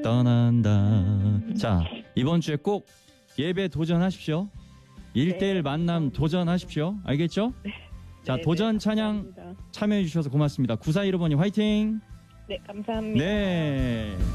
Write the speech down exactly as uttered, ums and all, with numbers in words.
떠난다. 자, 이번 주에 꼭 예배 도전하십시오. 일대일 네, 만남 도전하십시오. 알겠죠? 네. 자, 네, 도전 네, 찬양 감사합니다. 참여해 주셔서 고맙습니다. 구사일오 번님 화이팅! 네, 감사합니다. 네.